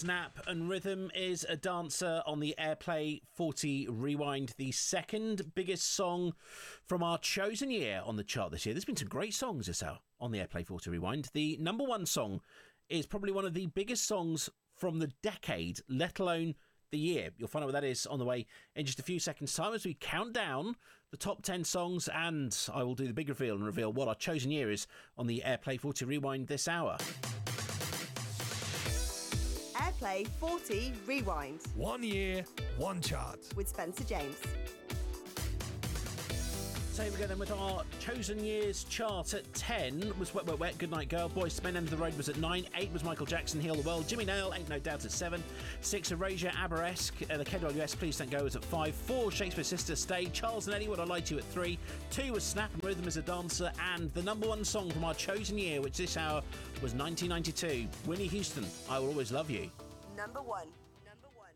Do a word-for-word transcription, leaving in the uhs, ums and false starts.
Snap and Rhythm is a Dancer on the Airplay forty Rewind, the second biggest song from our chosen year on the chart this year. There's been some great songs this hour on the Airplay forty Rewind. The number one song is probably one of the biggest songs from the decade, let alone the year. You'll find out what that is on the way in just a few seconds' time as we count down the top ten songs, and I will do the big reveal and reveal what our chosen year is on the Airplay forty Rewind this hour. Airplay forty Rewind. One year, one chart. With Spencer James. So we go then with our chosen year's chart. At ten was Wet Wet Wet, Goodnight Girl. Boys to Men, End of the Road was at nine. eight was Michael Jackson, Heal the World. Jimmy Nail, Ain't No Doubt at seven. six, Erasure, Aberesque. Uh, the K W S, Please Don't Go was at five. four, Shakespeare Sister, Stay. Charles and Eddie, Would I Lie to You at three. two was Snap and Rhythm is a Dancer. And the number one song from our chosen year, which this hour was nineteen ninety-two, Whitney Houston, I Will Always Love You. Number one.